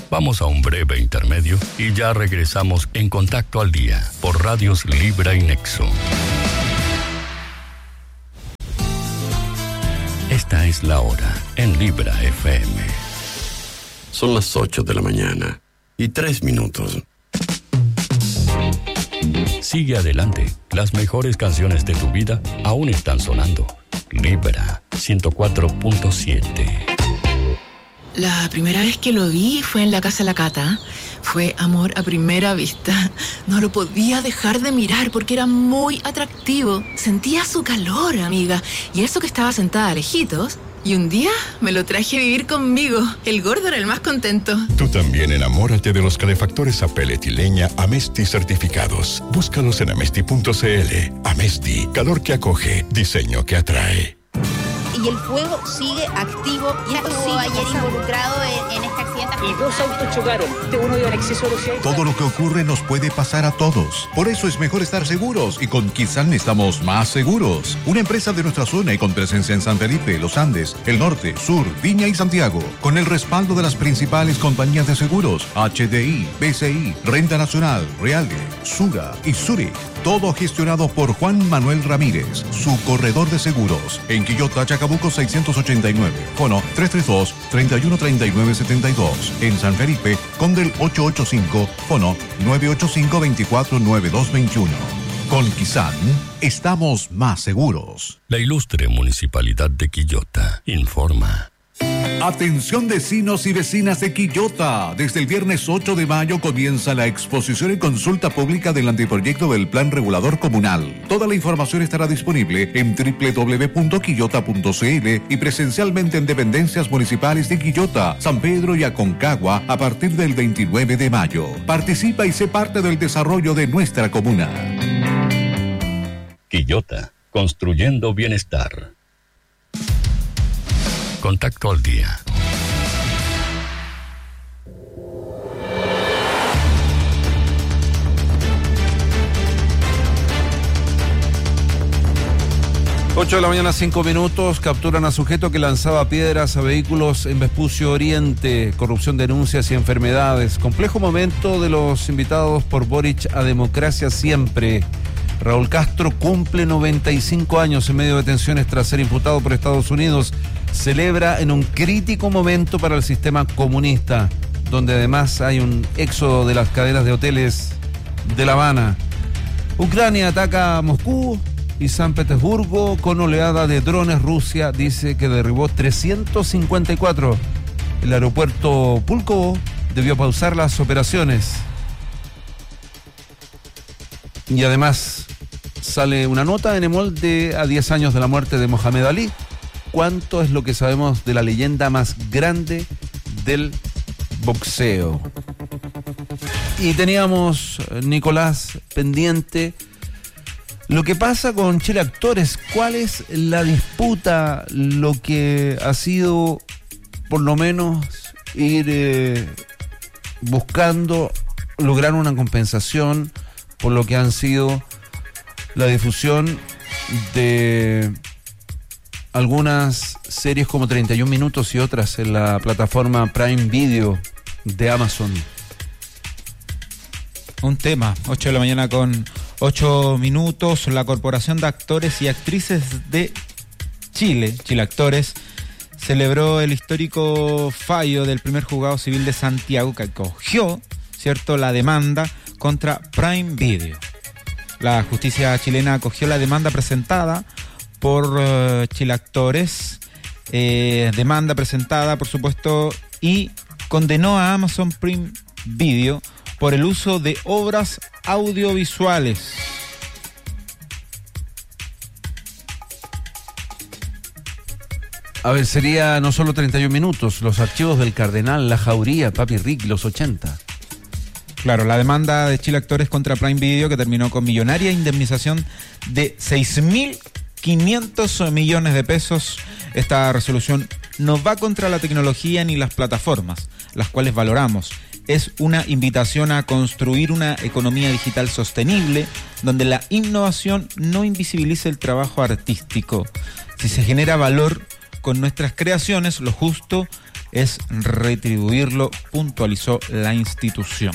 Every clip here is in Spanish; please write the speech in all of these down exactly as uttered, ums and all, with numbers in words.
Vamos a un breve intermedio y ya regresamos en Contacto al Día por Radios Libra y Nexo. Esta es la hora en Libra F M. Son las ocho de la mañana y tres minutos. Sigue adelante. Las mejores canciones de tu vida aún están sonando. Libra ciento cuatro punto siete. La primera vez que lo vi fue en la casa de la Cata. Fue amor a primera vista. No lo podía dejar de mirar porque era muy atractivo. Sentía su calor, amiga. Y eso que estaba sentada lejitos. Y un día me lo traje a vivir conmigo. El gordo era el más contento. Tú también enamórate de los calefactores a pellet y leña Amesti certificados. Búscalos en amesti punto c l. Amesti, calor que acoge, diseño que atrae. Y el fuego sigue activo. Y estuvo ayer involucrado en, en este accidente. Y dos autos chocaron. Uno dio en exceso de velocidad. Todo lo que ocurre nos puede pasar a todos. Por eso es mejor estar seguros. Y con Kisan estamos más seguros. Una empresa de nuestra zona y con presencia en San Felipe, Los Andes, el Norte, Sur, Viña y Santiago. Con el respaldo de las principales compañías de seguros. H D I, B C I, Renta Nacional, Reale, Sura y Zurich. Todo gestionado por Juan Manuel Ramírez, su corredor de seguros. En Quillota, Chacabuco seiscientos ochenta y nueve. Fono tres tres dos, tres uno tres nueve siete dos. En San Felipe, Condel ochocientos ochenta y cinco. Fono nueve ocho cinco, dos cuatro nueve dos dos uno. Con Kisan, estamos más seguros. La ilustre Municipalidad de Quillota informa. Atención vecinos y vecinas de Quillota. Desde el viernes ocho de mayo comienza la exposición y consulta pública del anteproyecto del Plan Regulador Comunal. Toda la información estará disponible en doble u doble u doble u punto quillota punto c l y presencialmente en dependencias municipales de Quillota, San Pedro y Aconcagua a partir del veintinueve de mayo. Participa y sé parte del desarrollo de nuestra comuna. Quillota, construyendo bienestar. Contacto al Día. ocho de la mañana, cinco minutos. Capturan a sujeto que lanzaba piedras a vehículos en Vespucio Oriente. Corrupción, denuncias y enfermedades. Complejo momento de los invitados por Boric a Democracia Siempre. Raúl Castro cumple noventa y cinco años en medio de tensiones tras ser imputado por Estados Unidos. Celebra en un crítico momento para el sistema comunista, donde además hay un éxodo de las cadenas de hoteles de La Habana. Ucrania ataca a Moscú y San Petersburgo con oleada de drones. Rusia dice que derribó trescientos cincuenta y cuatro. El aeropuerto Púlkovo debió pausar las operaciones. Y además sale una nota en Emol de a diez años de la muerte de Mohamed Ali. ¿Cuánto es lo que sabemos de la leyenda más grande del boxeo? Y teníamos, Nicolás, pendiente lo que pasa con Chile Actores. ¿Cuál es la disputa? Lo que ha sido, por lo menos, ir eh, buscando lograr una compensación por lo que han sido la difusión de algunas series como treinta y un minutos y otras en la plataforma Prime Video de Amazon. Un tema, ocho de la mañana con ocho minutos. La Corporación de Actores y Actrices de Chile, Chile Actores, celebró el histórico fallo del primer juzgado civil de Santiago que acogió, ¿cierto?, la demanda contra Prime Video. La justicia chilena acogió la demanda presentada por uh, Chile Actores, eh, demanda presentada, por supuesto, y condenó a Amazon Prime Video por el uso de obras audiovisuales. A ver, sería no solo treinta y un minutos, los archivos del Cardenal, La Jauría, Papi Rick, los ochenta. Claro, la demanda de Chile Actores contra Prime Video, que terminó con millonaria indemnización de seis mil quinientos millones de pesos. Esta resolución no va contra la tecnología ni las plataformas, las cuales valoramos. Es una invitación a construir una economía digital sostenible, donde la innovación no invisibilice el trabajo artístico. Si se genera valor con nuestras creaciones, lo justo es retribuirlo, puntualizó la institución.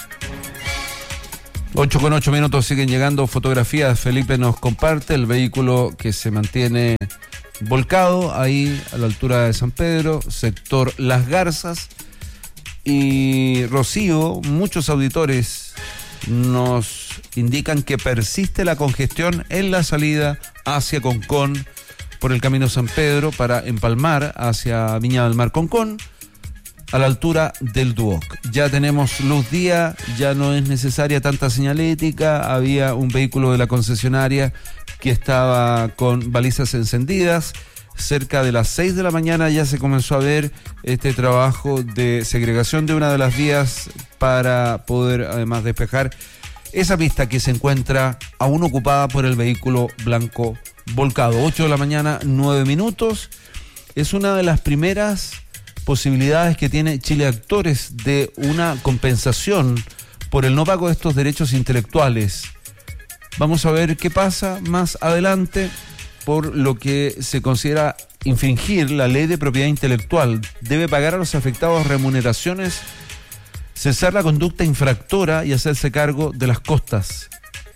ocho con ocho minutos, siguen llegando fotografías. Felipe nos comparte el vehículo que se mantiene volcado ahí a la altura de San Pedro, sector Las Garzas. Y Rocío, muchos auditores nos indican que persiste la congestión en la salida hacia Concón por el camino San Pedro para empalmar hacia Viña del Mar Concón a la altura del Duoc. Ya tenemos luz día, ya no es necesaria tanta señalética. Había un vehículo de la concesionaria que estaba con balizas encendidas. Cerca de las seis de la mañana ya se comenzó a ver este trabajo de segregación de una de las vías para poder además despejar esa pista que se encuentra aún ocupada por el vehículo blanco volcado. ocho de la mañana, nueve minutos. Es una de las primeras posibilidades que tiene Chile Actores de una compensación por el no pago de estos derechos intelectuales. Vamos a ver qué pasa más adelante por lo que se considera infringir la ley de propiedad intelectual. Debe pagar a los afectados remuneraciones, cesar la conducta infractora y hacerse cargo de las costas.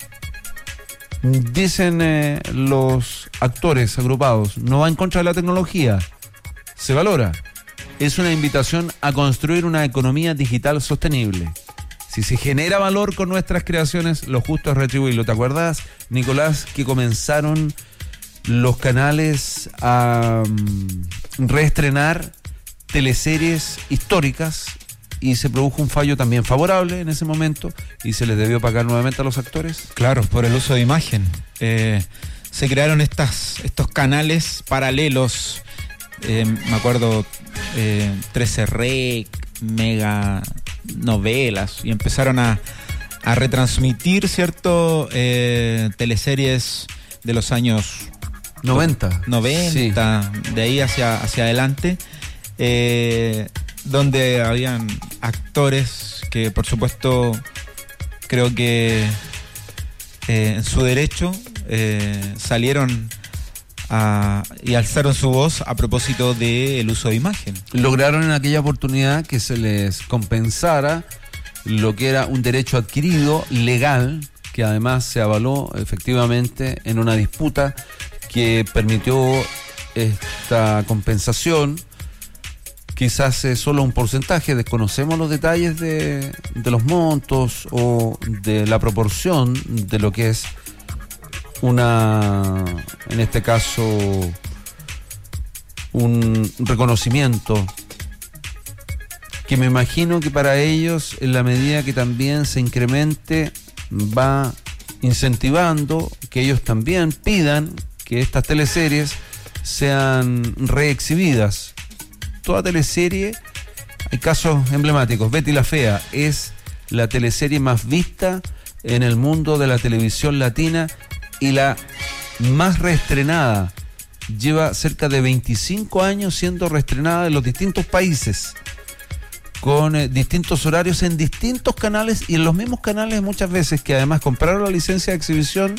Dicen eh, los actores agrupados, no va en contra de la tecnología, se valora. Es una invitación a construir una economía digital sostenible. Si se genera valor con nuestras creaciones, lo justo es retribuirlo. ¿Te acuerdas, Nicolás, que comenzaron los canales a um, reestrenar teleseries históricas y se produjo un fallo también favorable en ese momento y se les debió pagar nuevamente a los actores? Claro, por el uso de imagen. Eh, se crearon estas, estos canales paralelos, eh, me acuerdo, eh, trece Rec, Mega Novelas, y empezaron a, a retransmitir, ¿cierto? Eh, teleseries de los años noventa, noventa, sí. De ahí hacia, hacia adelante, eh, donde habían actores que, por supuesto, creo que eh, en su derecho eh, salieron a, y alzaron su voz a propósito del uso de imagen. Lograron en aquella oportunidad que se les compensara lo que era un derecho adquirido legal, que además se avaló efectivamente en una disputa que permitió esta compensación. Quizás es solo un porcentaje, desconocemos los detalles de, de los montos o de la proporción de lo que es una, en este caso, un reconocimiento que me imagino que para ellos, en la medida que también se incremente, va incentivando que ellos también pidan que estas teleseries sean reexhibidas. Toda teleserie, hay casos emblemáticos. Betty la Fea es la teleserie más vista en el mundo de la televisión latina y la más reestrenada. Lleva cerca de veinticinco años siendo reestrenada en los distintos países, con eh, distintos horarios en distintos canales y en los mismos canales muchas veces, que además compraron la licencia de exhibición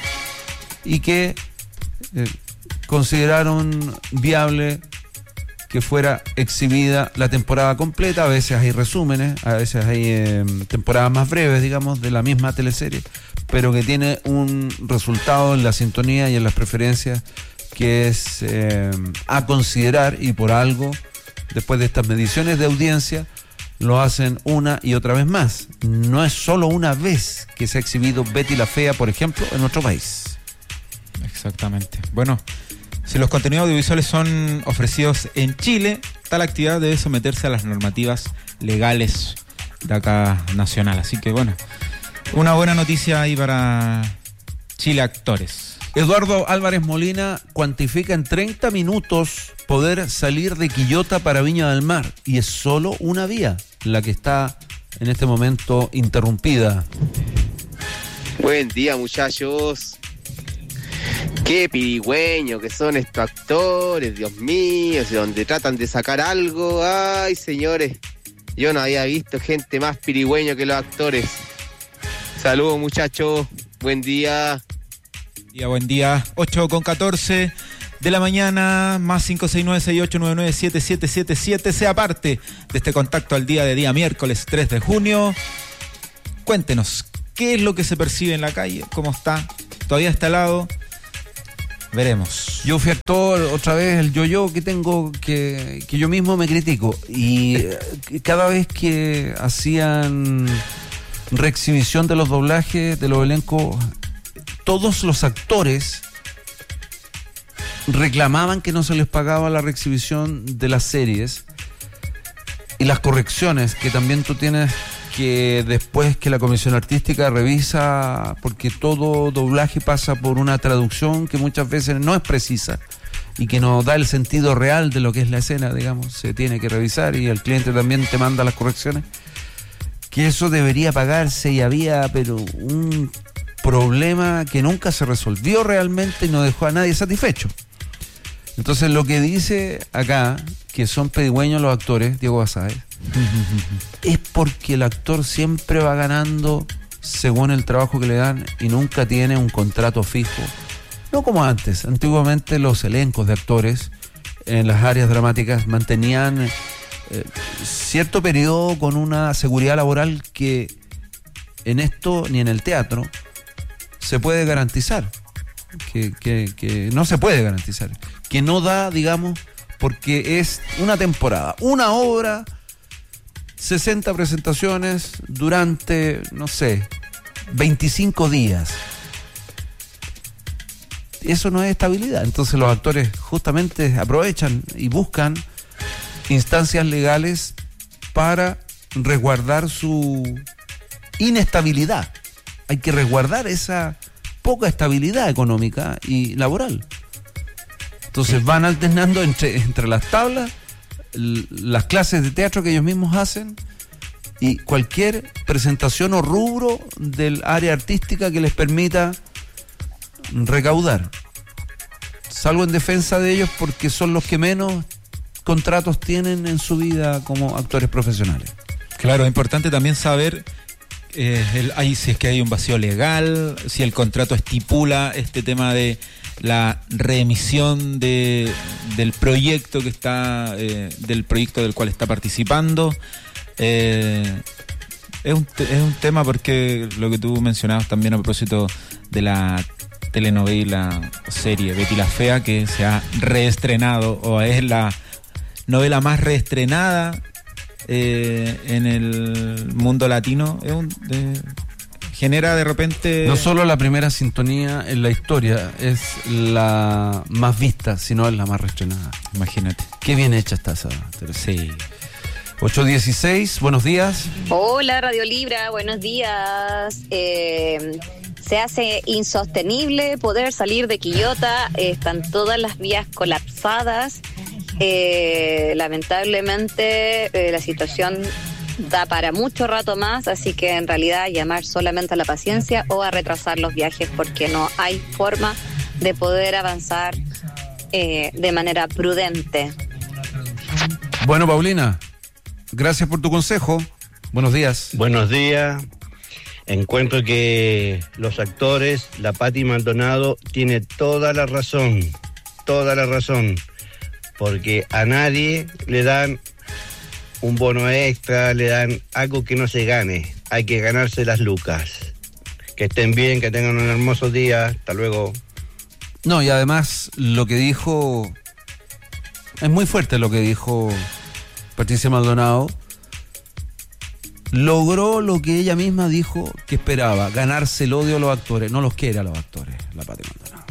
y que eh, consideraron viable que fuera exhibida la temporada completa. A veces hay resúmenes, a veces hay eh, temporadas más breves, digamos, de la misma teleserie, pero que tiene un resultado en la sintonía y en las preferencias que es eh, a considerar, y por algo, después de estas mediciones de audiencia, lo hacen una y otra vez más. No es solo una vez que se ha exhibido Betty la Fea, por ejemplo, en nuestro país. Exactamente. Bueno, si los contenidos audiovisuales son ofrecidos en Chile, tal actividad debe someterse a las normativas legales de acá nacional. Así que bueno, una buena noticia ahí para Chile Actores. Eduardo Álvarez Molina cuantifica en treinta minutos poder salir de Quillota para Viña del Mar, y es solo una vía la que está en este momento interrumpida. Buen día, muchachos. Qué pirigüeños que son estos actores, Dios mío, de donde tratan de sacar algo. Ay, señores, yo no había visto gente más pirigüeño que los actores. Saludos, muchachos, buen día. Día, buen día, ocho con catorce. de la mañana, más cinco seis nueve seis ocho nueve nueve siete siete siete siete. Sea parte de este contacto al día de día miércoles tres de junio. Cuéntenos, ¿qué es lo que se percibe en la calle? ¿Cómo está? ¿Todavía está helado? Veremos. Yo fui actor otra vez, el yo-yo que tengo, que, que yo mismo me critico. Y eh, cada vez que hacían reexhibición de los doblajes, de los elencos, todos los actores reclamaban que no se les pagaba la reexhibición de las series y las correcciones que también tú tienes que después que la comisión artística revisa, porque todo doblaje pasa por una traducción que muchas veces no es precisa y que no da el sentido real de lo que es la escena, digamos, se tiene que revisar y el cliente también te manda las correcciones, que eso debería pagarse y había pero un problema que nunca se resolvió realmente y no dejó a nadie satisfecho. Entonces lo que dice acá, que son pedigüeños los actores, Diego Basáez, es porque el actor siempre va ganando según el trabajo que le dan y nunca tiene un contrato fijo. No como antes. Antiguamente los elencos de actores en las áreas dramáticas mantenían eh, cierto periodo con una seguridad laboral que en esto ni en el teatro se puede garantizar. Que, que, que no se puede garantizar. Que no da, digamos, porque es una temporada, una obra, sesenta presentaciones durante, no sé, veinticinco días. Eso no es estabilidad. Entonces los actores justamente aprovechan y buscan instancias legales para resguardar su inestabilidad. Hay que resguardar esa poca estabilidad económica y laboral. Entonces van alternando entre, entre las tablas, l- las clases de teatro que ellos mismos hacen y cualquier presentación o rubro del área artística que les permita recaudar. Salgo en defensa de ellos porque son los que menos contratos tienen en su vida como actores profesionales. Claro, es importante también saber eh, el, ahí, si es que hay un vacío legal, si el contrato estipula este tema de la reemisión de, del proyecto que está, eh, del proyecto del cual está participando. Eh, es, un, es un tema porque lo que tú mencionabas también a propósito de la telenovela o serie Betty la Fea, que se ha reestrenado o es la novela más reestrenada eh, en el mundo latino. Es un, de, genera de repente... No solo la primera sintonía en la historia es la más vista, sino es la más reestrenada. Imagínate. Qué bien hecha está esa. Sí. ocho dieciséis, buenos días. Hola Radio Libra, buenos días. Eh, se hace insostenible poder salir de Quillota, eh, están todas las vías colapsadas. Eh, lamentablemente eh, la situación da para mucho rato más, así que en realidad llamar solamente a la paciencia o a retrasar los viajes porque no hay forma de poder avanzar eh, de manera prudente. Bueno, Paulina, gracias por tu consejo. Buenos días. Buenos días. Encuentro que los actores, la Pati Maldonado tiene toda la razón, toda la razón, porque a nadie le dan un bono extra, le dan algo que no se gane. Hay que ganarse las lucas. Que estén bien, que tengan un hermoso día. Hasta luego. No, y además lo que dijo... Es muy fuerte lo que dijo Patricia Maldonado. Logró lo que ella misma dijo que esperaba, ganarse el odio a los actores. No los quiere a los actores, la Pati Maldonado.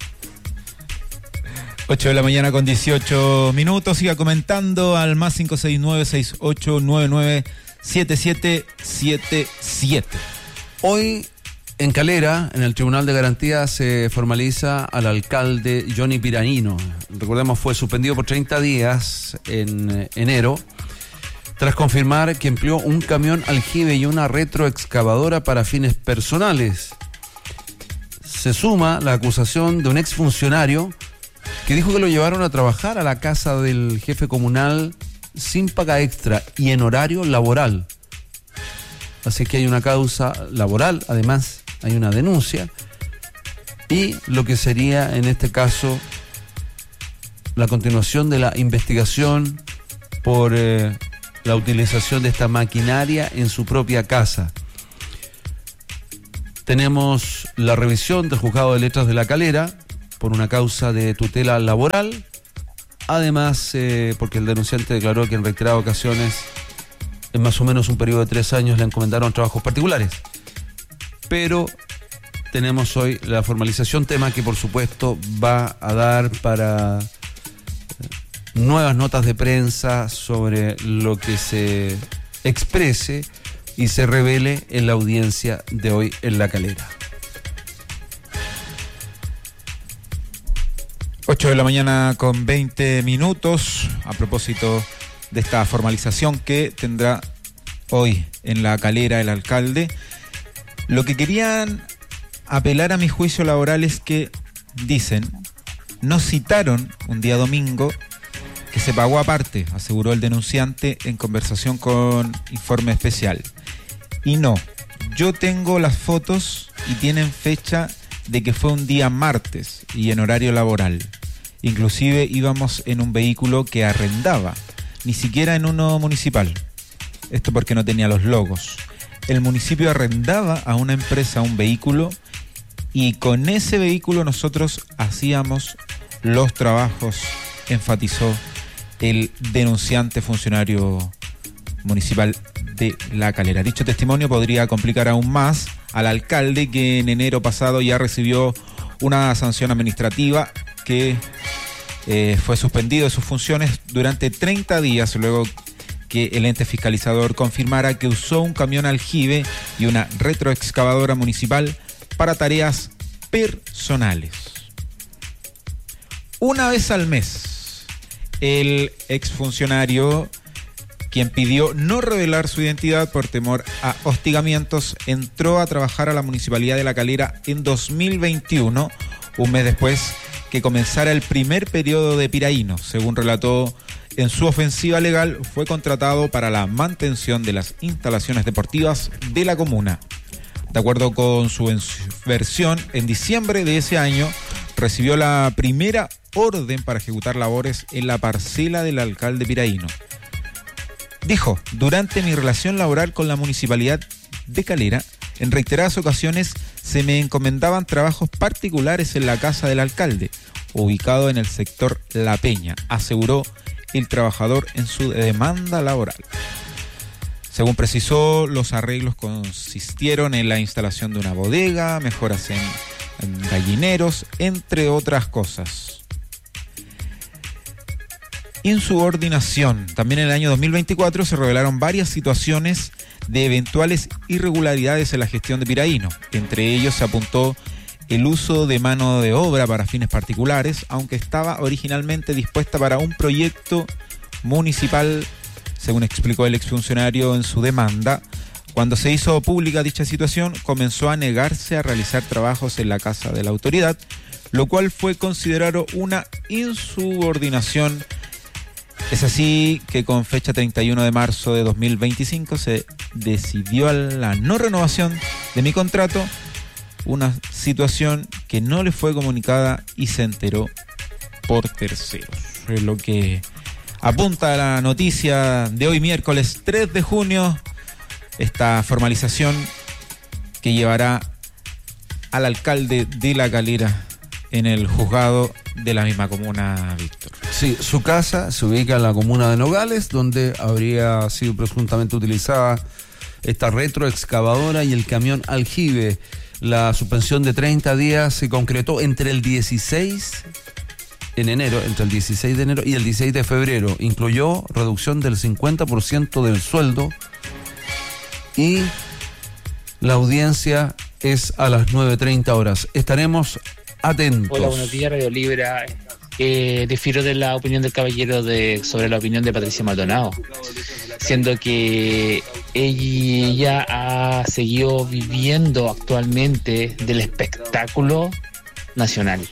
ocho de la mañana con dieciocho minutos. Siga comentando al más cinco seis nueve seis ocho nueve nueve siete siete siete siete. Hoy en Calera, en el Tribunal de Garantía, se formaliza al alcalde Johnny Piranino. Recordemos, fue suspendido por treinta días en enero tras confirmar que empleó un camión aljibe y una retroexcavadora para fines personales. Se suma la acusación de un exfuncionario que dijo que lo llevaron a trabajar a la casa del jefe comunal sin paga extra y en horario laboral. Así que hay una causa laboral, además hay una denuncia y lo que sería en este caso la continuación de la investigación por eh, la utilización de esta maquinaria en su propia casa. Tenemos la revisión del Juzgado de Letras de La Calera por una causa de tutela laboral. Además, eh, porque el denunciante declaró que en reiteradas ocasiones, en más o menos un periodo de tres años, le encomendaron trabajos particulares. Pero tenemos hoy la formalización, tema que por supuesto va a dar para nuevas notas de prensa sobre lo que se exprese y se revele en la audiencia de hoy en La Calera. ocho de la mañana con veinte minutos, a propósito de esta formalización que tendrá hoy en La Calera el alcalde. Lo que querían apelar a mi juicio laboral es que, dicen, no citaron un día domingo que se pagó aparte, aseguró el denunciante en conversación con Informe Especial. Y no, yo tengo las fotos y tienen fecha de que fue un día martes y en horario laboral. Inclusive íbamos en un vehículo que arrendaba, ni siquiera en uno municipal. Esto porque no tenía los logos. El municipio arrendaba a una empresa un vehículo y con ese vehículo nosotros hacíamos los trabajos, enfatizó el denunciante funcionario municipal de La Calera. Dicho testimonio podría complicar aún más al alcalde, que en enero pasado ya recibió una sanción administrativa que eh, fue suspendido de sus funciones durante treinta días luego que el ente fiscalizador confirmara que usó un camión aljibe y una retroexcavadora municipal para tareas personales. Una vez al mes, el exfuncionario, quien pidió no revelar su identidad por temor a hostigamientos, entró a trabajar a la Municipalidad de La Calera en dos mil veintiuno, un mes después que comenzara el primer periodo de Piraíno. Según relató en su ofensiva legal, fue contratado para la mantención de las instalaciones deportivas de la comuna. De acuerdo con su versión, en diciembre de ese año recibió la primera orden para ejecutar labores en la parcela del alcalde Piraíno. Dijo, durante mi relación laboral con la Municipalidad de Calera, en reiteradas ocasiones se me encomendaban trabajos particulares en la casa del alcalde, ubicado en el sector La Peña, aseguró el trabajador en su demanda laboral. Según precisó, los arreglos consistieron en la instalación de una bodega, mejoras en, en gallineros, entre otras cosas. Insubordinación. También en el año dos mil veinticuatro se revelaron varias situaciones de eventuales irregularidades en la gestión de Piraíno. Entre ellos se apuntó el uso de mano de obra para fines particulares, aunque estaba originalmente dispuesta para un proyecto municipal, según explicó el exfuncionario en su demanda. Cuando se hizo pública dicha situación, comenzó a negarse a realizar trabajos en la casa de la autoridad, lo cual fue considerado una insubordinación. Es así que con fecha treinta y uno de marzo de dos mil veinticinco se decidió la no renovación de mi contrato, una situación que no le fue comunicada y se enteró por terceros. Es lo que apunta a la noticia de hoy miércoles tres de junio, esta formalización que llevará al alcalde de La Calera en el juzgado de la misma comuna, Víctor. Sí, su casa se ubica en la comuna de Nogales, donde habría sido presuntamente utilizada esta retroexcavadora y el camión aljibe. La suspensión de treinta días se concretó entre el dieciséis en enero, entre el dieciséis de enero y el dieciséis de febrero. Incluyó reducción del cincuenta por ciento del sueldo y la audiencia es a las nueve treinta horas. Estaremos atentos. Hola, buenos días, Radio Libra. Eh, difiero de la opinión del caballero de, sobre la opinión de Patricia Maldonado, siendo que ella ha seguido viviendo actualmente del espectáculo nacional.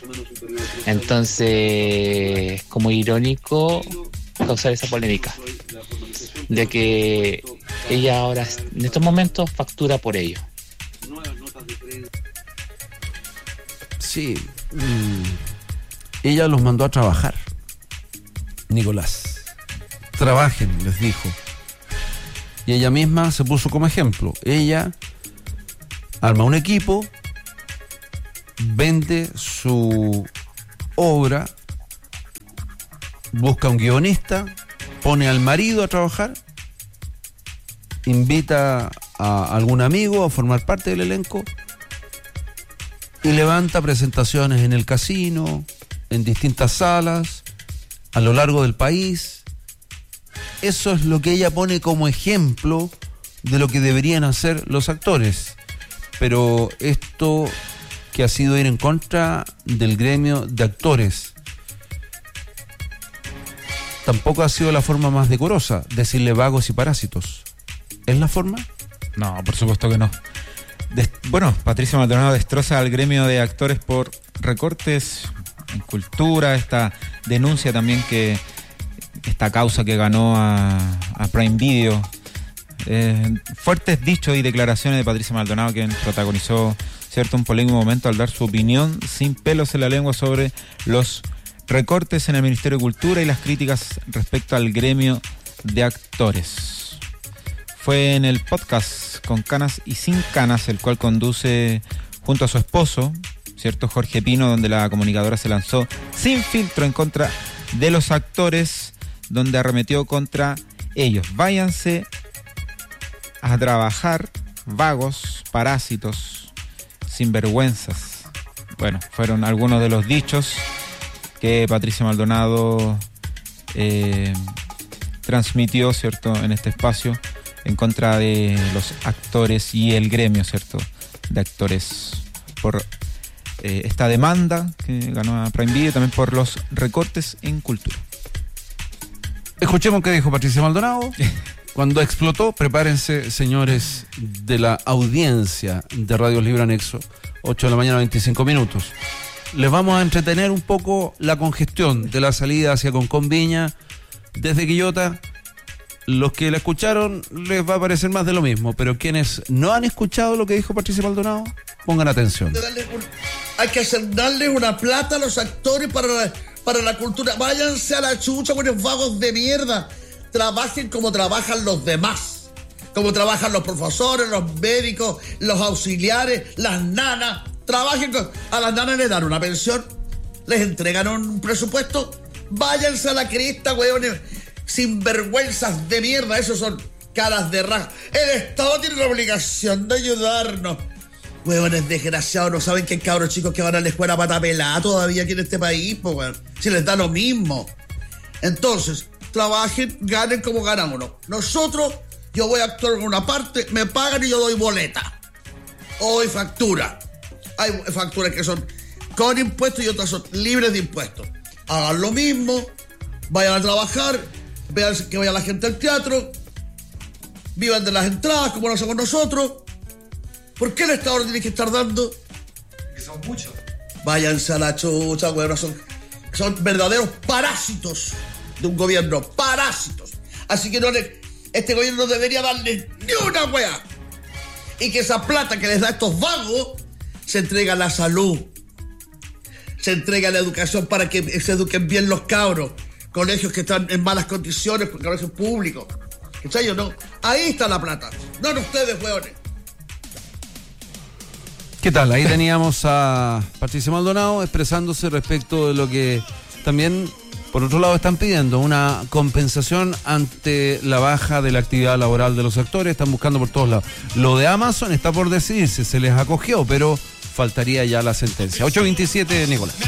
Entonces, como irónico causar esa polémica de que ella ahora en estos momentos factura por ello. Sí, mm, ella los mandó a trabajar. Nicolás. Trabajen, les dijo. Y ella misma se puso como ejemplo. Ella arma un equipo, vende su obra, busca un guionista, pone al marido a trabajar, invita a algún amigo a formar parte del elenco y levanta presentaciones en el casino, en distintas salas, a lo largo del país. Eso es lo que ella pone como ejemplo de lo que deberían hacer los actores. Pero esto que ha sido ir en contra del gremio de actores tampoco ha sido la forma más decorosa, decirle vagos y parásitos. ¿Es la forma? No, por supuesto que no. Des- bueno, Patricia Maldonado destroza al gremio de actores por recortes en cultura, esta denuncia también que, esta causa que ganó a, a Prime Video. Eh, fuertes dichos y declaraciones de Patricia Maldonado, quien protagonizó, cierto, un polémico momento al dar su opinión sin pelos en la lengua sobre los recortes en el Ministerio de Cultura y las críticas respecto al gremio de actores. Fue en el podcast Con Canas y Sin Canas, el cual conduce junto a su esposo, cierto, Jorge Pino, donde la comunicadora se lanzó sin filtro en contra de los actores, donde arremetió contra ellos. Váyanse a trabajar, vagos, parásitos, sinvergüenzas. Bueno, fueron algunos de los dichos que Patricia Maldonado eh, transmitió, cierto, en este espacio en contra de los actores y el gremio, cierto, de actores por eh, esta demanda que ganó a Prime Video, también por los recortes en cultura. Escuchemos qué dijo Patricia Maldonado. Cuando explotó, prepárense, señores de la audiencia de Radio Libre Anexo, ocho de la mañana, veinticinco minutos. Les vamos a entretener un poco la congestión de la salida hacia Concón Viña desde Quillota. Los que la escucharon les va a parecer más de lo mismo, pero quienes no han escuchado lo que dijo Patricia Maldonado, pongan atención. Hay que hacer, darle una plata a los actores para la, para la cultura. Váyanse a la chucha, buenos vagos de mierda. Trabajen como trabajan los demás, como trabajan los profesores, los médicos, los auxiliares, las nanas. Trabajen con... A las nanas les dan una pensión, les entregan un presupuesto. Váyanse a la crista, weones, sinvergüenzas de mierda. Esos son caras de raja. El Estado tiene la obligación de ayudarnos. Weones desgraciados, no saben que hay cabros chicos que van a la escuela pata pelada todavía aquí en este país, pues, weón. Si les da lo mismo. Entonces, trabajen, ganen como gana uno. Nosotros, yo voy a actuar en una parte, me pagan y yo doy boleta. O doy factura. Hay facturas que son con impuestos y otras son libres de impuestos. Hagan lo mismo, vayan a trabajar, vean que vaya la gente al teatro, vivan de las entradas como lo hacemos nosotros. ¿Por qué el Estado tiene que estar dando? Que son muchos. Váyanse a la chucha, weón. Son, son verdaderos parásitos de un gobierno, parásitos. Así que no le, este gobierno no debería darles ni una wea. Y que esa plata que les da a estos vagos se entrega a la salud, se entrega a la educación para que se eduquen bien los cabros. Colegios que están en malas condiciones, colegios públicos. ¿Cachai o no? Ahí está la plata, no en ustedes, weones. ¿Qué tal? Ahí teníamos a Patricia Maldonado expresándose respecto de lo que también, por otro lado, están pidiendo una compensación ante la baja de la actividad laboral de los actores. Están buscando por todos lados. Lo de Amazon está por decidirse, se les acogió, pero faltaría ya la sentencia. ocho veintisiete, Nicolás.